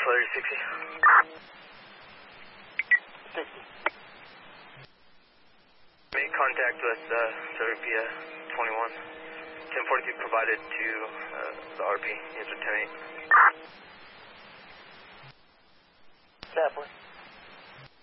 Flurry 60. 60. Make contact with Serbia 21. 1042 provided to the RP. Answer 10-8.